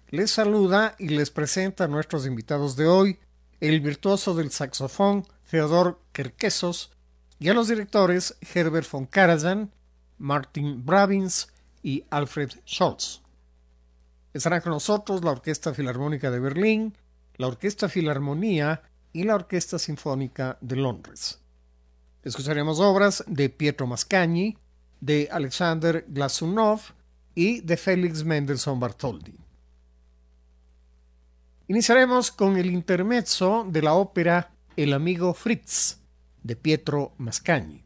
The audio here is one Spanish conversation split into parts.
les saluda y les presenta a nuestros invitados de hoy, el virtuoso del saxofón Theodor Kerkesos y a los directores Herbert von Karajan, Martin Brabins y Alfred Scholz. Estarán con nosotros la Orquesta Filarmónica de Berlín, la Orquesta Filarmonía y la Orquesta Sinfónica de Londres. Escucharemos obras de Pietro Mascagni, de Alexander Glazunov y de Félix Mendelssohn Bartholdy. Iniciaremos con el intermezzo de la ópera El amigo Fritz, de Pietro Mascagni.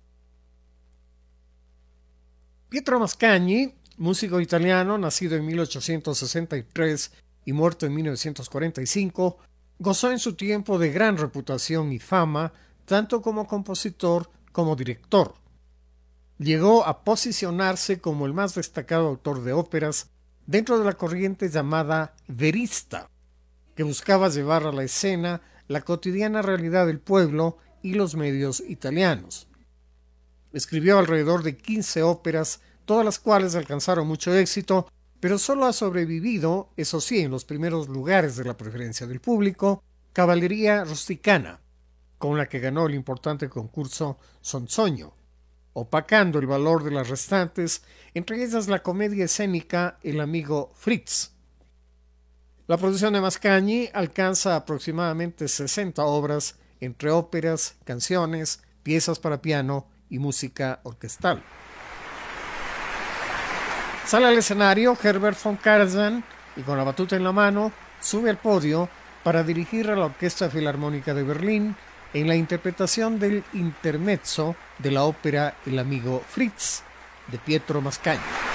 Pietro Mascagni, músico italiano nacido en 1863 y muerto en 1945, gozó en su tiempo de gran reputación y fama, tanto como compositor como director. Llegó a posicionarse como el más destacado autor de óperas dentro de la corriente llamada verista, que buscaba llevar a la escena la cotidiana realidad del pueblo y los medios italianos. Escribió alrededor de 15 óperas, todas las cuales alcanzaron mucho éxito, pero solo ha sobrevivido, eso sí, en los primeros lugares de la preferencia del público, Cavalleria Rusticana, con la que ganó el importante concurso Sonzogno, opacando el valor de las restantes, entre ellas la comedia escénica El amigo Fritz. La producción de Mascagni alcanza aproximadamente 60 obras, entre óperas, canciones, piezas para piano y música orquestal. Sale al escenario Herbert von Karajan y con la batuta en la mano sube al podio para dirigir a la Orquesta Filarmónica de Berlín en la interpretación del intermezzo de la ópera El amigo Fritz de Pietro Mascagni.